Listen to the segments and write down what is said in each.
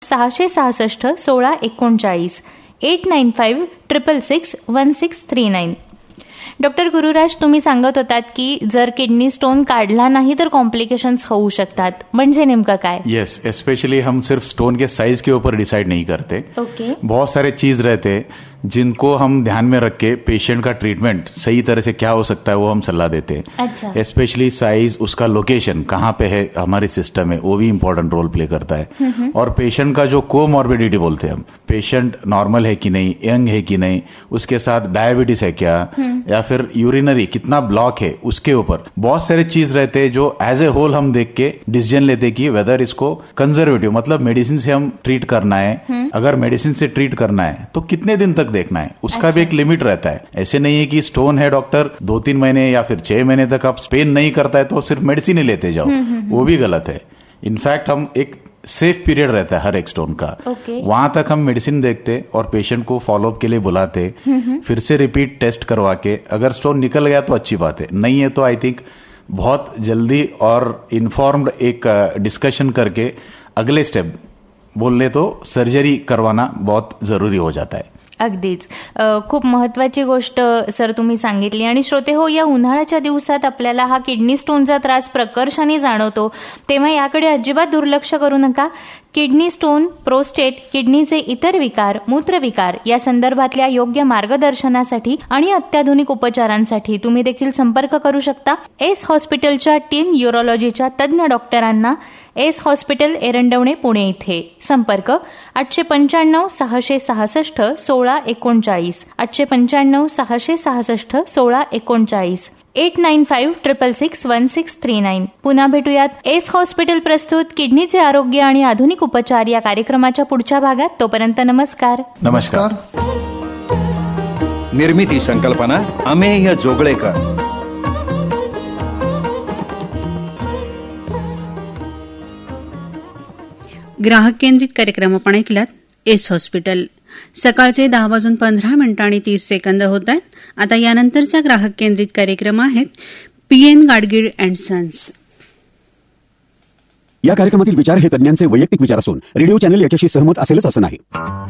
895-666-1639 895-666-1639. Doctor Gururaj, तुम्ही सांगत होतात की जर किडनी स्टोन काढला नाही तर कॉम्प्लिकेशंस होऊ शकतात, म्हणजे नेमकं काय? यस, स्पेशली हम सिर्फ स्टोन के साइज के ऊपर डिसाइड नहीं करते. ओके. बहुत सारे चीज रहते जिनको हम ध्यान में रख के पेशेंट का ट्रीटमेंट सही तरह से क्या हो सकता है वो हम सलाह देते हैं. अच्छा. स्पेशली साइज, उसका लोकेशन कहाँ पे है हमारे सिस्टम में, वो भी इम्पोर्टेंट रोल प्ले करता है. और पेशेंट का जो कोमॉर्बिडिटी बोलते हैं हम, पेशेंट नॉर्मल है कि नहीं, यंग है कि नहीं, उसके साथ डायबिटीज है क्या, या फिर यूरिनरी कितना ब्लॉक है, उसके ऊपर बहुत सारे चीज रहते हैं जो एज ए होल हम देख के डिसीजन लेते कि वेदर इसको कंजर्वेटिव मतलब मेडिसिन से हम ट्रीट करना है. अगर मेडिसिन से ट्रीट करना है तो कितने दिन तक देखना है, उसका भी एक लिमिट रहता है. ऐसे नहीं है कि स्टोन है डॉक्टर 2-3 महीने या फिर 6 महीने तक आप पेन नहीं करता है तो सिर्फ मेडिसिन ही लेते जाओ, वो भी गलत है. इनफैक्ट हम एक सेफ पीरियड रहता है हर एक स्टोन का. वहां तक हम मेडिसिन देखते और पेशेंट को फॉलोअप के लिए बुलाते, फिर से रिपीट टेस्ट करवा के अगर स्टोन निकल गया तो अच्छी बात है, नहीं है तो आई थिंक बहुत जल्दी और इन्फॉर्म्ड एक डिस्कशन करके अगले स्टेप बोलने तो सर्जरी करवाना बहुत जरूरी हो जाता है. अगदीच खूप महत्वाची गोष्ट सर तुम्ही सांगितली. आणि श्रोते हो, या उन्हाळ्याच्या दिवसात आपल्याला हा किडनी स्टोनचा त्रास प्रकर्षाने जाणवतो, तेव्हा याकडे अजिबात दुर्लक्ष करू नका. किडनी स्टोन, प्रोस्टेट, किडनीचे इतर विकार, मूत्रविकार या संदर्भातल्या योग्य मार्गदर्शनासाठी आणि अत्याधुनिक उपचारांसाठी तुम्ही देखील संपर्क करू शकता एस हॉस्पिटलच्या टीम यूरोलॉजीच्या तज्ज्ञ डॉक्टरांना. एस हॉस्पिटल, एरंडवणे, पुणे इथे. संपर्क 895-666-1639 895-666-1639 895-666-1639. पुन्हा भेटूयात एस हॉस्पिटल प्रस्तुत किडनीचे आरोग्य आणि आधुनिक उपचार या कार्यक्रमाच्या पुढच्या भागात. तोपर्यंत नमस्कार. नमस्कार. निर्मिती संकल्पना अमेय जोगळेकर. ग्राहक केंद्रित कार्यक्रम आपण ऐकलात. S hospital. सकाळचे 10:15 होत आहेत. आता यानंतरचा ग्राहक केंद्रित कार्यक्रम आहेत PN गाडगीळ अँड सन्स. या कार्यक्रमातील विचार हे तज्ञांचे वैयक्तिक विचार असून रेडिओ चॅनल याच्याशी सहमत असेलच असं नाही.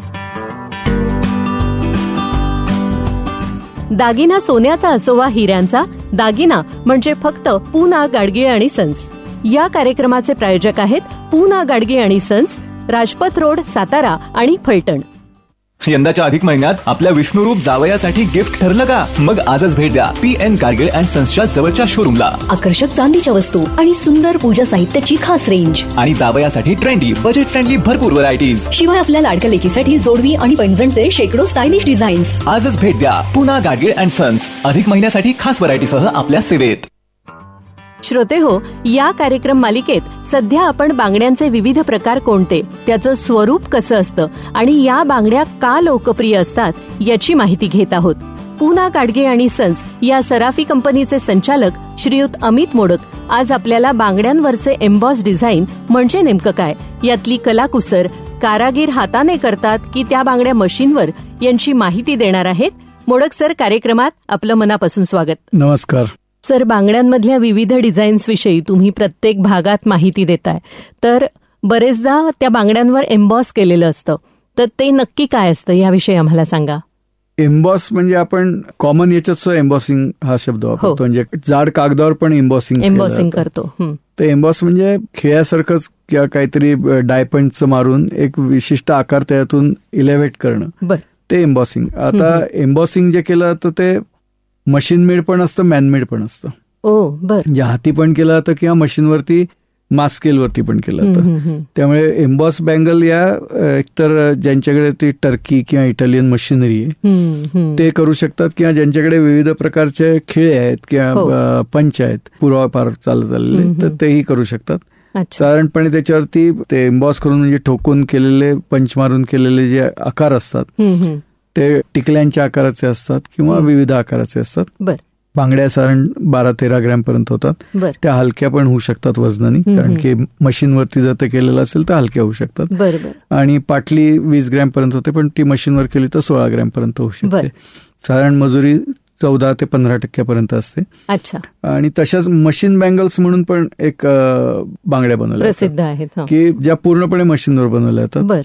दागिना सोन्याचा असो वा हिऱ्यांचा, दागिना म्हणजे फक्त पूना गाडगीळ आणि सन्स. या कार्यक्रमाचे प्रायोजक आहेत पूना गाडगीळ आणि सन्स, राजपथ रोड, सातारा आणि फलटण. यंदाच्या अधिक महिन्यात आपल्या विष्णुरूप जावयासाठी गिफ्ट ठरलं का? मग आजच भेट द्या PN गाडगीळ अँड सन्सच्या जवळच्या शोरूमला. आकर्षक चांदीच्या वस्तू आणि सुंदर पूजा साहित्याची खास रेंज आणि जावयासाठी ट्रेंडी, बजेट फ्रेंडली भरपूर व्हरायटीज. शिवाय आपल्या लाडक्या लेकीसाठी जोडवी आणि पैंजणचे शेकडो स्टायलिश डिझाईन्स. आजच भेट द्या पूना गाडगीळ अँड सन्स. अधिक महिन्यासाठी खास व्हरायटीसह आपल्या सेवेत. श्रोते हो, या कार्यक्रम मालिकेत सध्या आपण बांगड्यांचे विविध प्रकार कोणते, त्याचं स्वरूप कसं असतं आणि या बांगड्या का लोकप्रिय असतात याची माहिती घेत आहोत. पूना गाडगीळ आणि सन्स या सराफी कंपनीचे संचालक श्रीयुत अमित मोडक आज आपल्याला बांगड्यांवरचे एम्बॉस डिझाईन म्हणजे नेमकं काय, यातली कलाकुसर, कारागीर हाताने करतात की त्या बांगड्या मशीनवर, यांची माहिती देणार आहेत. मोडक सर, कार्यक्रमात आपलं मनापासून स्वागत. नमस्कार सर. बांगड्यांमधल्या विविध डिझाईन्स विषयी तुम्ही प्रत्येक भागात माहिती देताय, तर बरेचदा त्या बांगड्यांवर एम्बॉस केलेलं असतं, तर ते नक्की काय असतं याविषयी आम्हाला सांगा. एम्बॉस म्हणजे आपण कॉमन याच्यात एम्बॉसिंग हा शब्द वापरतो, म्हणजे जाड कागदावर पण एम्बॉसिंग करतो. तर एम्बॉस म्हणजे खेळासारखंच किंवा काहीतरी डायपंच मारून एक विशिष्ट आकार त्यातून इलेव्हेट करणं, ते एम्बॉसिंग. आता एम्बॉसिंग जे केलं तर ते मशीन मेड पण असतं, मॅनमेड पण असतं. म्हणजे हाती पण केलं जातं किंवा मशीनवरती मास स्केलवरती पण केलं जातं. त्यामुळे एम्बॉस बँगल या एकतर ज्यांच्याकडे ती टर्की किंवा इटालियन मशिनरी आहे ते करू शकतात, किंवा ज्यांच्याकडे विविध प्रकारचे खिळे आहेत किंवा पंच आहेत पूर्वापार चालत आलेले, तर तेही करू शकतात. साधारणपणे त्याच्यावरती ते एम्बॉस करून म्हणजे ठोकून केलेले, पंच मारून केलेले जे आकार असतात ते टिकल्यांच्या आकाराचे असतात किंवा विविध आकाराचे असतात. बांगड्या साधारण 12-13 ग्रॅम पर्यंत होतात. त्या हलक्या पण होऊ शकतात वजनाने, कारण की मशीनवरती जर ते केलेलं असेल तर हलक्या होऊ शकतात. आणि पाटली 20 ग्रॅम पर्यंत होते, पण ती मशीनवर केली तर 16 ग्रॅम पर्यंत होऊ शकते. साधारण मजुरी 14 ते 15% असते. आणि तशाच मशीन बँगल्स म्हणून पण एक बांगड्या बनवल्या प्रसिद्ध आहेत की ज्या पूर्णपणे मशीनवर बनवल्या जातात.